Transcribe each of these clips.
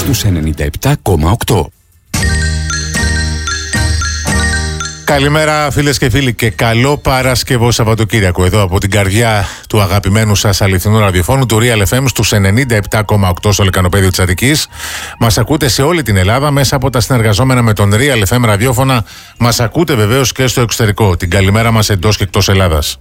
στους 97,8. Καλημέρα φίλες και φίλοι και καλό Παρασκευό Σαββατοκύριακο εδώ από την καρδιά του αγαπημένου σας αληθινού ραδιοφώνου του Real FM στους 97,8 στο λεκανοπέδιο της Αττικής. Μας ακούτε σε όλη την Ελλάδα μέσα από τα συνεργαζόμενα με τον Real FM ραδιόφωνα. Μας ακούτε βεβαίως και στο εξωτερικό. Την καλημέρα μας εντός και εκτός Ελλάδας.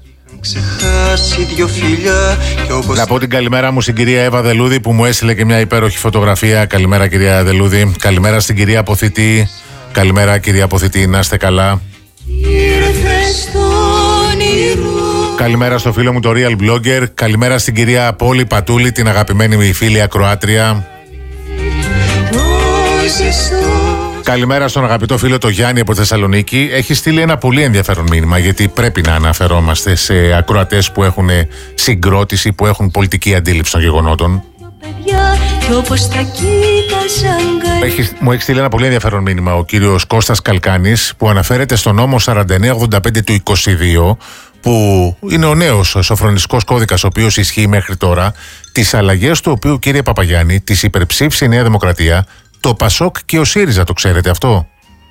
Να πω την καλημέρα μου στην κυρία Εύα Δελούδη που μου έστειλε και μια υπέροχη φωτογραφία. Καλημέρα κυρία Δελούδη. Καλημέρα στην κυρία Αποθητή. Καλημέρα κυρία Αποθητή, να είστε καλά. Καλημέρα στο φίλο μου το Real Blogger. Καλημέρα στην κυρία Πόλη Πατούλη, την αγαπημένη μου φίλη ακροάτρια. Καλημέρα στον αγαπητό φίλο το Γιάννη από Θεσσαλονίκη. Έχει στείλει ένα πολύ ενδιαφέρον μήνυμα, γιατί πρέπει να αναφερόμαστε σε ακροατές που έχουν συγκρότηση, που έχουν πολιτική αντίληψη των γεγονότων. Μου έχει στείλει ένα πολύ ενδιαφέρον μήνυμα ο κύριος Κώστας Καλκάνης, που αναφέρεται στο νόμο 4985 του 22, που είναι ο νέος σοφρονιστικός κώδικας ο οποίος ισχύει μέχρι τώρα, τις αλλαγές του οποίου, κύριε Παπαγιάννη, τις υπερψήφισε η Νέα Δημοκρατία, το Πασόκ και ο ΣΥΡΙΖΑ. Το ξέρετε αυτό?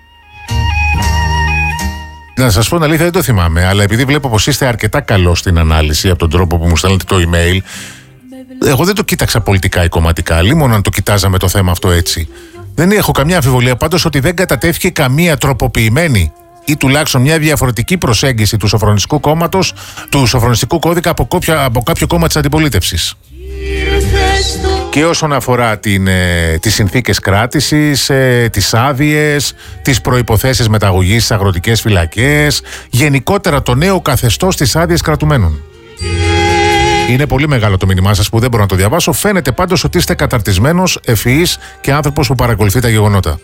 Να σας πω την αλήθεια, δεν το θυμάμαι, αλλά επειδή βλέπω πως είστε αρκετά καλός στην ανάλυση από τον τρόπο που μου στέλνετε το email, εγώ δεν το κοίταξα πολιτικά ή κομματικά, λίμον αν το κοιτάζαμε το θέμα αυτό έτσι. Δεν έχω καμιά αμφιβολία πάντως ότι δεν κατατέθηκε καμία τροποποιημένη ή τουλάχιστον μια διαφορετική προσέγγιση του Σοφρονιστικού κόμματος, του Σοφρονιστικού κώδικα από κάποιο κόμμα της αντιπολίτευσης. Και όσον αφορά τις συνθήκες κράτησης, τις άδειες, τις προϋποθέσεις μεταγωγής στις αγροτικές φυλακές, γενικότερα το νέο καθεστώς της άδειας κρατουμένων. Είναι πολύ μεγάλο το μήνυμά σας που δεν μπορώ να το διαβάσω. Φαίνεται πάντως ότι είστε καταρτισμένος, ευφυής και άνθρωπος που παρακολουθεί τα γεγονότα.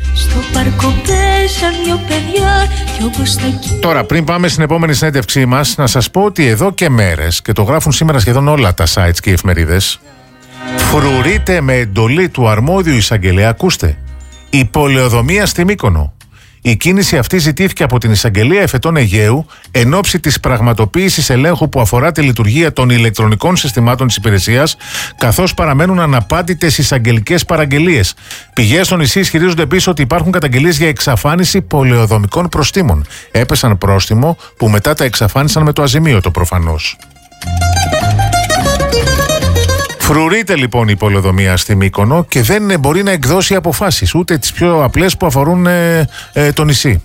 Τώρα, πριν πάμε στην επόμενη συνέντευξή μας, να σας πω ότι εδώ και μέρες, και το γράφουν σήμερα σχεδόν όλα τα sites και οι εφημερίδες, φρουρείται με εντολή του αρμόδιου εισαγγελέα, ακούστε, η πολεοδομία στη Μύκονο. Η κίνηση αυτή ζητήθηκε από την Εισαγγελία Εφετών Αιγαίου εν ώψη της πραγματοποίησης ελέγχου που αφορά τη λειτουργία των ηλεκτρονικών συστημάτων της υπηρεσίας, καθώς παραμένουν αναπάντητες εισαγγελικές παραγγελίες. Πηγές στο νησί ισχυρίζονται επίσης ότι υπάρχουν καταγγελίες για εξαφάνιση πολεοδομικών προστίμων. Έπεσαν πρόστιμο που μετά τα εξαφάνισαν με το αζημίωτο προφανώς. Φρουρείται λοιπόν η πολεοδομία στη Μύκονο και δεν μπορεί να εκδώσει αποφάσεις, ούτε τις πιο απλές που αφορούν το νησί.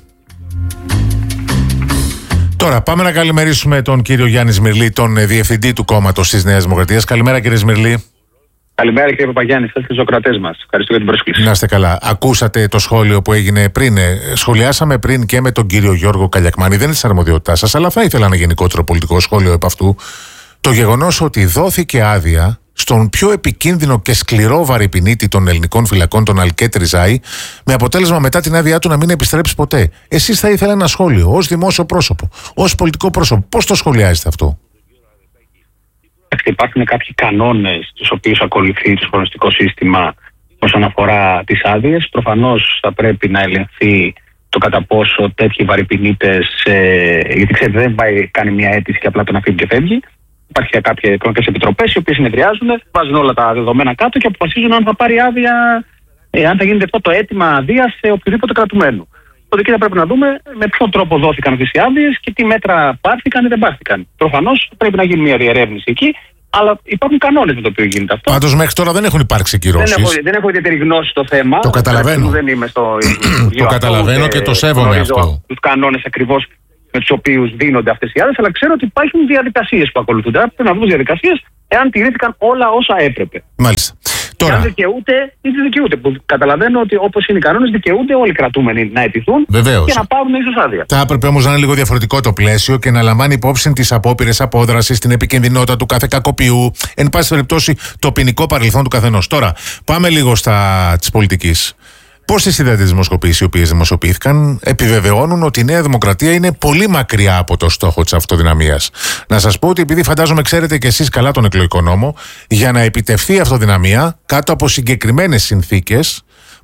Τώρα πάμε να καλημερίσουμε τον κύριο Γιάννη Σμυρλή, τον διευθυντή του κόμματος της Νέας Δημοκρατίας. Καλημέρα κύριε Σμυρλή. Καλημέρα κύριε Παπαγιάννη, σας και στους ακροατές μας. Ευχαριστώ για την πρόσκληση. Να είστε καλά. Ακούσατε το σχόλιο που έγινε πριν. Σχολιάσαμε πριν και με τον κύριο Γιώργο Καλιακμάνη. Δεν είναι της αρμοδιότητάς σας, αλλά θα ήθελα ένα γενικότερο πολιτικό σχόλιο επ' αυτού. Το γεγονός ότι δόθηκε άδεια στον πιο επικίνδυνο και σκληρό βαρυπινίτη των ελληνικών φυλακών, τον Αλκέτ Ριζάη, με αποτέλεσμα μετά την άδειά του να μην επιστρέψει ποτέ. Εσείς θα ήθελα ένα σχόλιο, ως δημόσιο πρόσωπο, ως πολιτικό πρόσωπο. Πώς το σχολιάζετε αυτό? Υπάρχουν κάποιοι κανόνες τους οποίους ακολουθεί το σοφρονιστικό σύστημα όσον αφορά τις άδειες. Προφανώς θα πρέπει να ελεγχθεί το κατά πόσο τέτοιοι βαρυπινίτες, γιατί ξέρετε δεν πάει, κάνει μια αίτηση και απλά τον αφήνει και φεύγει. Υπάρχει κάποιες οικονομικές επιτροπές οι οποίες συνεδριάζουν, βάζουν όλα τα δεδομένα κάτω και αποφασίζουν αν θα πάρει άδεια, αν θα γίνεται αυτό το αίτημα άδεια σε οποιοδήποτε κρατουμένο. Οπότε εκεί θα πρέπει να δούμε με ποιον τρόπο δόθηκαν αυτές οι άδειες και τι μέτρα πάρθηκαν ή δεν πάρθηκαν. Προφανώς πρέπει να γίνει μια διερεύνηση εκεί, αλλά υπάρχουν κανόνες με το οποίο γίνεται αυτό. Πάντως μέχρι τώρα δεν έχουν υπάρξει κυρώσεις. Δεν έχω ιδιαίτερη γνώση στο θέμα. Το καταλαβαίνω. Δεν είμαι στο το καταλαβαίνω και το σέβομαι αυτό. Τους κανόνες ακριβώς με τους οποίους δίνονται αυτές οι άδειες, αλλά ξέρω ότι υπάρχουν διαδικασίες που ακολουθούνται. Πρέπει να δούμε διαδικασίες εάν τηρήθηκαν όλα όσα έπρεπε. Μάλιστα. Τώρα. Και αν δικαιούται ή δεν δικαιούται. Που καταλαβαίνω ότι όπως είναι οι κανόνες, δικαιούνται όλοι οι κρατούμενοι να αιτηθούν και να πάρουν ίσως άδεια. Θα έπρεπε όμως να είναι λίγο διαφορετικό το πλαίσιο και να λαμβάνει υπόψη τις απόπειρες απόδρασης, την επικινδυνότητα του κάθε κακοποιού, εν πάση περιπτώσει το ποινικό παρελθόν του καθενός. Τώρα, πάμε λίγο της πολιτικής. Πώς τις είδατε τις δημοσκοπήσεις οι οποίες δημοσιοποιήθηκαν επιβεβαιώνουν ότι η Νέα Δημοκρατία είναι πολύ μακριά από το στόχο της αυτοδυναμίας. Να σας πω ότι επειδή φαντάζομαι ξέρετε και εσείς καλά τον εκλογικό νόμο, για να επιτευχθεί η αυτοδυναμία κάτω από συγκεκριμένες συνθήκες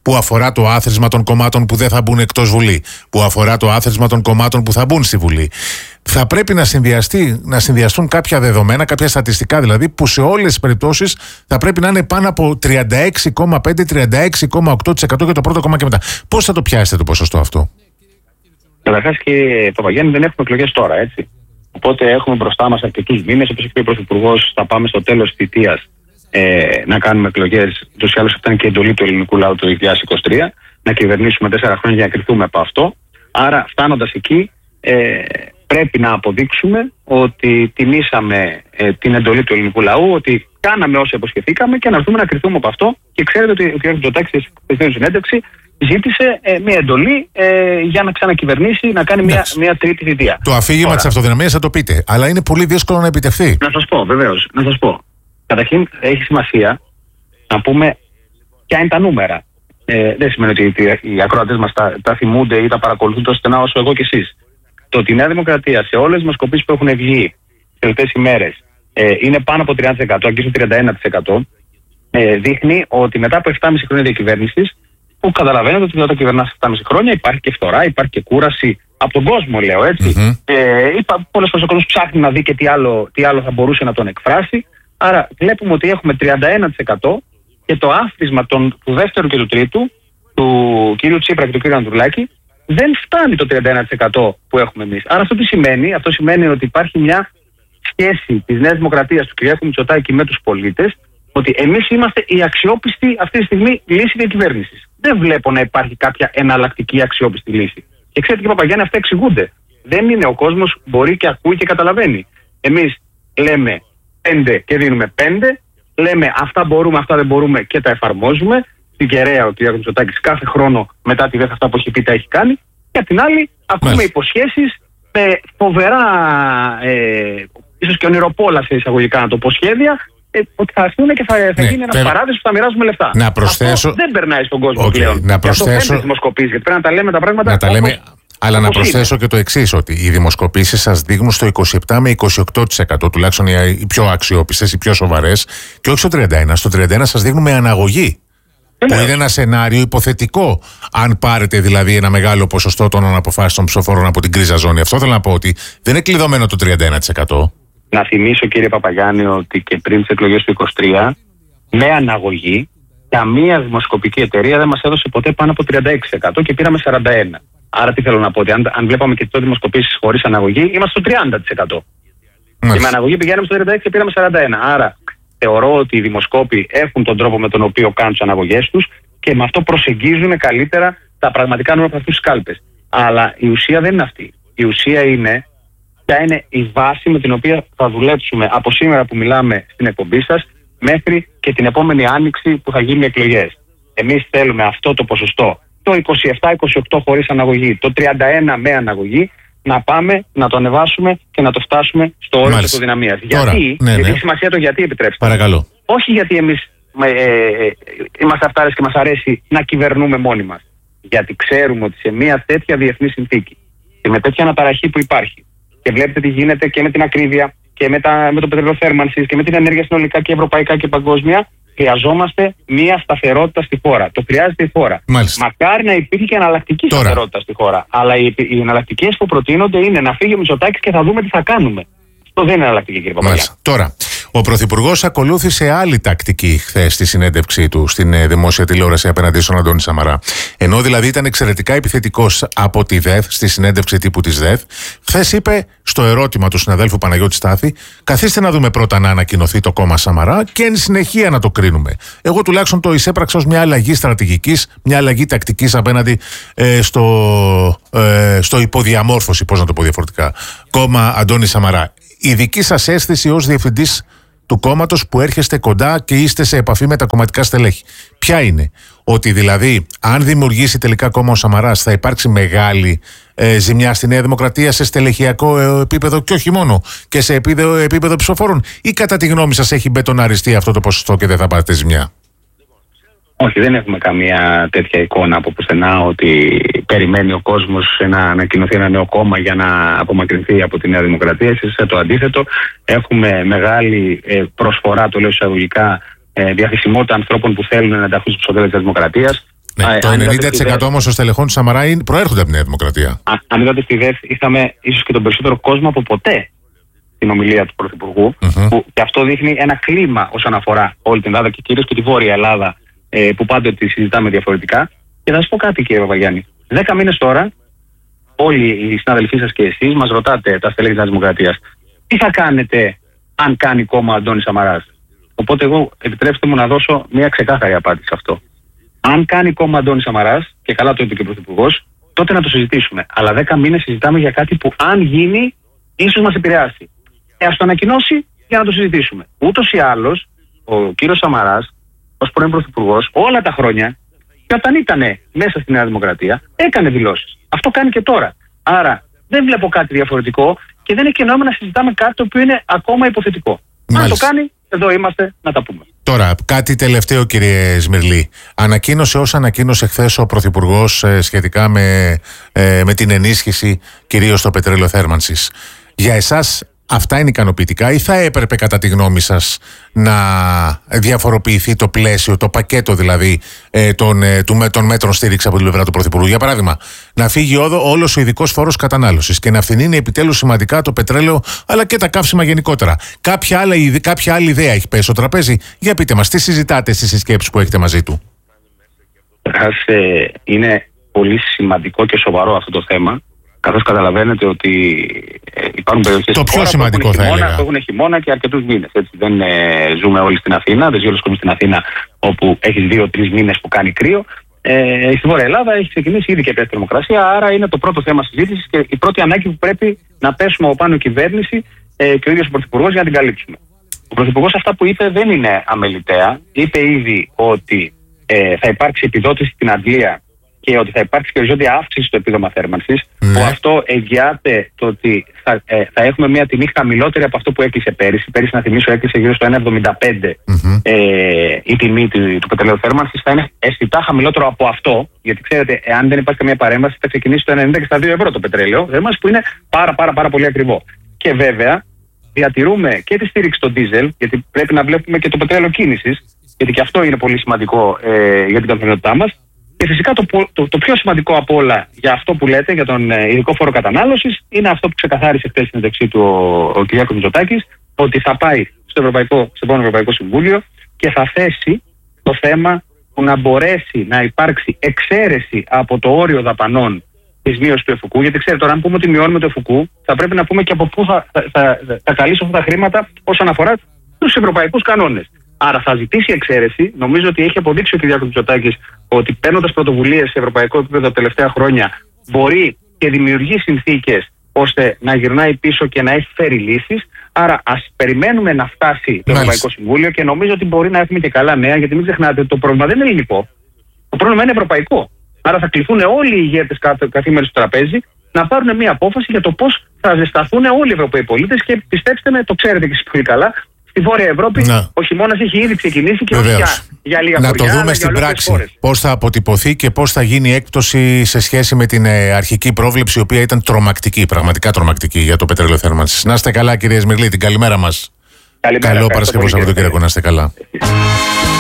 που αφορά το άθροισμα των κομμάτων που δεν θα μπουν εκτός Βουλή, που αφορά το άθροισμα των κομμάτων που θα μπουν στη Βουλή. Θα πρέπει να συνδυαστούν κάποια δεδομένα, κάποια στατιστικά δηλαδή, που σε όλες τις περιπτώσεις θα πρέπει να είναι πάνω από 36,5-36,8% για το πρώτο κόμμα και μετά. Πώς θα το πιάσετε το ποσοστό αυτό? Καταρχάς, κύριε Παπαγιάννη, δεν έχουμε εκλογές τώρα, έτσι. Οπότε έχουμε μπροστά μας αρκετούς μήνες. Όπως είπε ο Πρωθυπουργός, θα πάμε στο τέλος της θητείας να κάνουμε εκλογές. Ούτως ή άλλως αυτά είναι και η εντολή του ελληνικού λαού το 2023, να κυβερνήσουμε 4 χρόνια για να κρυθούμε από αυτό. Άρα, φτάνοντας εκεί, πρέπει να αποδείξουμε ότι τιμήσαμε την εντολή του ελληνικού λαού, ότι κάναμε όσα υποσχεθήκαμε και να έρθουμε να κρυθούμε από αυτό. Και ξέρετε ότι ο κ. Μητσοτάκης στην συνέντευξη ζήτησε μια εντολή για να ξανακυβερνήσει, να κάνει μια τρίτη θητεία. Το αφήγημα της αυτοδυναμίας θα το πείτε, αλλά είναι πολύ δύσκολο να επιτευχθεί. Να σας πω, βεβαίως, να σας πω. Καταρχήν, έχει σημασία να πούμε ποια είναι τα νούμερα. Δεν σημαίνει ότι οι ακροατές μας τα θυμούνται ή τα παρακολουθούν τόσο στενά όσο εγώ και εσείς. Το ότι η Νέα Δημοκρατία σε όλες τις δημοσκοπήσεις που έχουν βγει τις τελευταίες ημέρες είναι πάνω από 30%, αγγίζει 31%, δείχνει ότι μετά από 7,5 χρόνια διακυβέρνησης, που καταλαβαίνετε ότι όταν κυβερνάς 7,5 χρόνια υπάρχει και φθορά, υπάρχει και κούραση από τον κόσμο, λέω έτσι. Πολλές φορές ο κόσμος ψάχνει να δει και τι άλλο θα μπορούσε να τον εκφράσει. Άρα βλέπουμε ότι έχουμε 31% και το άθροισμα του δεύτερου και του τρίτου, του κ. Τσίπρα και του κ. Ανδρουλάκη, δεν φτάνει το 31% που έχουμε εμείς. Άρα αυτό τι σημαίνει? Αυτό σημαίνει ότι υπάρχει μια σχέση της Νέας Δημοκρατίας του κ. Μητσοτάκη με τους πολίτες, ότι εμείς είμαστε η αξιόπιστη αυτή τη στιγμή λύση διακυβέρνησης. Δεν βλέπω να υπάρχει κάποια εναλλακτική αξιόπιστη λύση. Και ξέρετε, κ. Παπαγιάννη, αυτά εξηγούνται. Δεν είναι, ο κόσμος μπορεί και ακούει και καταλαβαίνει. Εμείς λέμε 5 και δίνουμε 5, λέμε αυτά μπορούμε, αυτά δεν μπορούμε και τα εφαρμόζουμε. Στην Κεραία ο κ. Μητσοτάκης κάθε χρόνο μετά τη ΔΕΘ αυτά που έχει πει τα έχει κάνει. Και απ' την άλλη ακούμε υποσχέσεις με φοβερά, ίσως και ονειροπόλα σε εισαγωγικά να το πω, σχέδια, ότι θα έρθουν και θα γίνει ένας παράδεισος που θα μοιράζουμε λεφτά. Να προσθέσω... Αυτό δεν περνάει στον κόσμο πλέον. Να προσθέσω... δημοσκοπήσεις, γιατί πρέπει να τα λέμε τα πράγματα. Να τα λέμε... Αλλά να προσθέσω και το εξής, ότι οι δημοσκοπήσεις σας δείχνουν στο 27 με 28%, τουλάχιστον οι πιο αξιόπιστες, οι πιο σοβαρές, και όχι στο 31%. Στο 31% σας δείχνουν με αναγωγή. Που είναι ένα σενάριο υποθετικό, αν πάρετε δηλαδή ένα μεγάλο ποσοστό των αναποφάσεων των ψηφοφόρων από την κρίζα ζώνη. Αυτό θέλω να πω, ότι δεν είναι κλειδωμένο το 31%. Να θυμίσω, κύριε Παπαγιάννη, ότι και πριν τις εκλογές του 2023, με αναγωγή, καμία δημοσκοπική εταιρεία δεν μας έδωσε ποτέ πάνω από 36% και πήραμε 41%. Άρα τι θέλω να πω, ότι αν βλέπαμε και τότε δημοσκοπήσεις χωρίς αναγωγή, είμαστε στο 30%. Και με αναγωγή πηγαίναμε στο 36% και πήραμε 41%. Άρα θεωρώ ότι οι δημοσκόποι έχουν τον τρόπο με τον οποίο κάνουν τις αναγωγές τους και με αυτό προσεγγίζουν καλύτερα τα πραγματικά νούμερα από αυτούς τους κάλπες. Αλλά η ουσία δεν είναι αυτή. Η ουσία είναι ποια είναι η βάση με την οποία θα δουλέψουμε από σήμερα που μιλάμε στην εκπομπή σας μέχρι και την επόμενη άνοιξη που θα γίνουν οι εκλογές. Εμείς θέλουμε αυτό το ποσοστό, το 27-28 χωρίς αναγωγή, το 31 με αναγωγή, να πάμε να το ανεβάσουμε και να το φτάσουμε στο όριο της αυτοδυναμίας. Γιατί, γιατί έχει σημασία το γιατί, επιτρέψτε. Παρακαλώ. Όχι γιατί εμείς είμαστε αυτάρες και μας αρέσει να κυβερνούμε μόνοι μας. Γιατί ξέρουμε ότι σε μια τέτοια διεθνή συνθήκη και με τέτοια αναταραχή που υπάρχει, και βλέπετε τι γίνεται και με την ακρίβεια και με το πετρέλαιο θέρμανσης και με την ενέργεια συνολικά και ευρωπαϊκά και παγκόσμια, χρειαζόμαστε μια σταθερότητα στη χώρα. Το χρειάζεται η χώρα. Μάλιστα. Μακάρι να υπήρχε και εναλλακτική σταθερότητα στη χώρα. Αλλά οι εναλλακτικές που προτείνονται είναι να φύγει ο Μητσοτάκης και θα δούμε τι θα κάνουμε. Αυτό δεν είναι εναλλακτική, κύριε Παπαγιάννη. Τώρα, ο Πρωθυπουργός ακολούθησε άλλη τακτική χθες στη συνέντευξή του στην δημόσια τηλεόραση απέναντι στον Αντώνη Σαμαρά. Ενώ δηλαδή ήταν εξαιρετικά επιθετικός από τη ΔΕΘ, στη συνέντευξη τύπου της ΔΕΘ, χθες είπε στο ερώτημα του συναδέλφου Παναγιώτη Στάθη: καθίστε να δούμε πρώτα να ανακοινωθεί το κόμμα Σαμαρά και εν συνεχεία να το κρίνουμε. Εγώ τουλάχιστον το εισέπραξα ως μια αλλαγή στρατηγικής, μια αλλαγή τακτικής απέναντι στο υποδιαμόρφωση, πώς να το πω διαφορετικά, κόμμα Αντώνη Σαμαρά. Η δική σας αίσθηση ως διευθυντής του κόμματος που έρχεστε κοντά και είστε σε επαφή με τα κομματικά στελέχη, ποια είναι? Ότι δηλαδή αν δημιουργήσει τελικά κόμμα ο Σαμαράς θα υπάρξει μεγάλη ζημιά στη Νέα Δημοκρατία σε στελεχειακό επίπεδο και όχι μόνο και σε επίπεδο ψηφοφόρων, ή κατά τη γνώμη σας έχει μπετοναριστεί αυτό το ποσοστό και δεν θα πάρετε ζημιά? Όχι, δεν έχουμε καμία τέτοια εικόνα από πουθενά ότι περιμένει ο κόσμος να ανακοινωθεί ένα νέο κόμμα για να απομακρυνθεί από τη Νέα Δημοκρατία. Εσείς το αντίθετο, έχουμε μεγάλη προσφορά, το λέω εισαγωγικά, διαθεσιμότητα ανθρώπων που θέλουν να ενταχθούν στους ψηφοδέλτια της Δημοκρατίας. Ναι, το 90% όμως των στελεχών του Σαμαρά προέρχονται από τη Νέα Δημοκρατία. Αν είδατε στη ΔΕΘ, είχαμε ίσως και τον περισσότερο κόσμο από ποτέ στην ομιλία του Πρωθυπουργού, που και αυτό δείχνει ένα κλίμα όσον αφορά όλη την Ελλάδα και κυρίως και τη Βόρεια Ελλάδα, που πάντοτε τη συζητάμε διαφορετικά. Και θα σας πω κάτι, κύριε Παπαγιάννη. 10 μήνες τώρα, όλοι οι συναδελφοί σας και εσείς μας ρωτάτε, τα στελέχη της Δημοκρατίας, τι θα κάνετε αν κάνει κόμμα Αντώνης Σαμαράς. Οπότε εγώ επιτρέψτε μου να δώσω μια ξεκάθαρη απάντηση σε αυτό. Αν κάνει κόμμα Αντώνης Σαμαράς, και καλά το είπε και ο Πρωθυπουργός, τότε να το συζητήσουμε. Αλλά 10 μήνες συζητάμε για κάτι που αν γίνει, ίσως μας επηρεάσει. Ας το ανακοινώσει για να το συζητήσουμε. Ούτως ή άλλως, ο κύριος Σαμαράς, ως πρώην Πρωθυπουργός, όλα τα χρόνια, και όταν ήταν μέσα στη Νέα Δημοκρατία, έκανε δηλώσεις. Αυτό κάνει και τώρα. Άρα δεν βλέπω κάτι διαφορετικό και δεν έχει και νόημα να συζητάμε κάτι το οποίο είναι ακόμα υποθετικό. Αν το κάνει, εδώ είμαστε να τα πούμε. Τώρα, κάτι τελευταίο, κύριε Σμυρλή. Ανακοίνωσε όσα ανακοίνωσε χθες ο Πρωθυπουργός σχετικά με την ενίσχυση κυρίως στο πετρέλαιο θέρμανσης. Για εσάς αυτά είναι ικανοποιητικά ή θα έπρεπε κατά τη γνώμη σας να διαφοροποιηθεί το πλαίσιο, το πακέτο δηλαδή των μέτρων στήριξη από την πλευρά του Πρωθυπουργού? Για παράδειγμα, να φύγει όλος ο ειδικός φόρος κατανάλωσης και να φθηνίνει επιτέλους σημαντικά το πετρέλαιο αλλά και τα καύσιμα γενικότερα. Κάποια άλλη ιδέα έχει πέσει στο τραπέζι? Για πείτε μας, τι συζητάτε στις συσκέψεις που έχετε μαζί του? Είναι πολύ σημαντικό και σοβαρό αυτό το θέμα. Καθώς καταλαβαίνετε ότι υπάρχουν περιοχές το πιο σημαντικό θα έλεγα. Που έχουν χειμώνα και αρκετούς μήνες. Έτσι. Δεν ζούμε όλοι στην Αθήνα, δεν ζει όλος ο κόσμος στην Αθήνα όπου έχει 2-3 μήνες που κάνει κρύο. Στη Βόρεια Ελλάδα έχει ξεκινήσει ήδη και πέσει θερμοκρασία, άρα είναι το πρώτο θέμα συζήτησης και η πρώτη ανάγκη που πρέπει να πέσουμε από πάνω η κυβέρνηση και ο ίδιος ο Πρωθυπουργός για να την καλύψουμε. Ο Πρωθυπουργός αυτά που είπε δεν είναι αμεληταία. Είπε ήδη ότι θα υπάρξει επιδότηση στην Αγγλία και ότι θα υπάρξει και οριζόντια αύξηση στο επίδομα θέρμανσης, που αυτό εγγυάται το ότι θα έχουμε μια τιμή χαμηλότερη από αυτό που έκλεισε πέρυσι. Πέρυσι, να θυμίσω, έκλεισε γύρω στο 1,75 η τιμή του πετρελαίου θέρμανσης. Θα είναι αισθητά χαμηλότερο από αυτό, γιατί ξέρετε, εάν δεν υπάρχει καμία παρέμβαση, θα ξεκινήσει το 90 και στα 2 ευρώ το πετρέλαιο θέρμανσης, που είναι πάρα πολύ ακριβό. Και βέβαια, διατηρούμε και τη στήριξη στο ντίζελ, γιατί πρέπει να βλέπουμε και το πετρέλαιο κίνησης, γιατί και αυτό είναι πολύ σημαντικό για την καθημερινότητά μας. Και φυσικά το πιο σημαντικό από όλα για αυτό που λέτε, για τον ειδικό φόρο κατανάλωσης, είναι αυτό που ξεκαθάρισε χθες στην ένταξή του ο Κυριάκος Μητσοτάκης, ότι θα πάει στο επόμενο Ευρωπαϊκό Συμβούλιο και θα θέσει το θέμα που να μπορέσει να υπάρξει εξαίρεση από το όριο δαπανών της μείωσης του ΕΦΟΚΟΥ. Γιατί ξέρετε, τώρα αν πούμε ότι μειώνουμε το ΕΦΟΚΟΥ, θα πρέπει να πούμε και από πού θα καλύψουν αυτά τα χρήματα όσον αφορά τους ευρωπαϊκούς κανόνες. Άρα θα ζητήσει εξαίρεση. Νομίζω ότι έχει αποδείξει ο Κυριάκος Μητσοτάκης ότι παίρνοντας πρωτοβουλίες σε ευρωπαϊκό επίπεδο τα τελευταία χρόνια μπορεί και δημιουργεί συνθήκες ώστε να γυρνάει πίσω και να έχει φέρει λύσεις. Άρα ας περιμένουμε να φτάσει το Ευρωπαϊκό Συμβούλιο και νομίζω ότι μπορεί να έχουμε και καλά νέα, γιατί μην ξεχνάτε ότι το πρόβλημα δεν είναι ελληνικό. Το πρόβλημα είναι ευρωπαϊκό. Άρα θα κληθούν όλοι οι ηγέτες καθήμερες στο τραπέζι να πάρουν μια απόφαση για το πώς θα ζεσταθούν όλοι οι Ευρωπαίοι πολίτες και πιστέψτε με, το ξέρετε και εσείς πολύ καλά. Στη Βόρεια Ευρώπη ο χειμώνας έχει ήδη ξεκινήσει και όχι για λίγα χωριά. Να το δούμε στην πράξη πώς θα αποτυπωθεί και πώς θα γίνει η έκπτωση σε σχέση με την αρχική πρόβλεψη, η οποία ήταν τρομακτική, πραγματικά τρομακτική για το πετρέλαιο θέρμανσης. Να είστε καλά, κύριε Σμυρλή, την καλημέρα μας. Καλό Παρασκευό Σαββατοκύριακο, να είστε καλά.